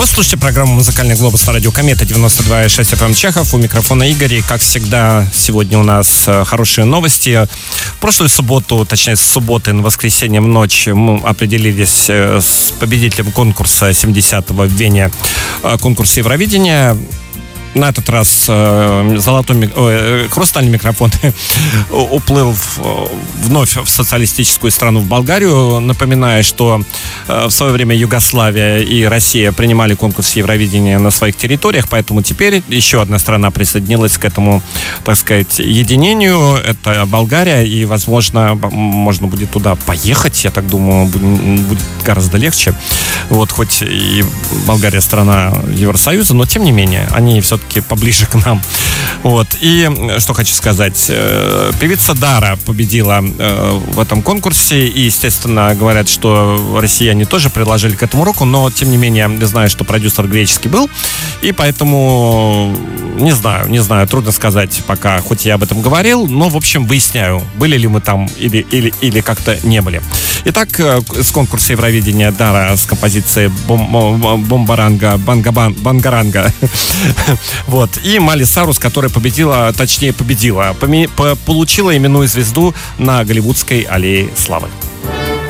Вы слушаете программу «Музыкальный глобус» на радио Комета 92,6 FM Чехов. У микрофона Игорь. И, как всегда, сегодня у нас хорошие новости. В прошлую субботу, точнее, с субботы на воскресенье в ночь мы определились с победителем конкурса 70-го в Вене, конкурса Евровидения. На этот раз хрустальный микрофон уплыл вновь в социалистическую страну, в Болгарию. Напоминаю, что в свое время Югославия и Россия принимали конкурс Евровидения на своих территориях, поэтому теперь еще одна страна присоединилась к этому, так сказать, единению. Это Болгария, и, возможно, можно будет туда поехать. Я так думаю, будет гораздо легче. Вот, хоть и Болгария страна Евросоюза, но тем не менее, они все-таки поближе к нам. Вот. И что хочу сказать. Певица Дара победила в этом конкурсе. И, естественно, говорят, что россияне тоже приложили к этому руку. Но, тем не менее, я знаю, что продюсер греческий был. И поэтому не знаю, трудно сказать пока, хоть я об этом говорил. Но, в общем, выясняю, были ли мы там или как-то не были. Итак, с конкурса Евровидения Дара с композицией Бангаранга. Вот. И Майли Сайрус, которая получила именную звезду на Голливудской аллее славы.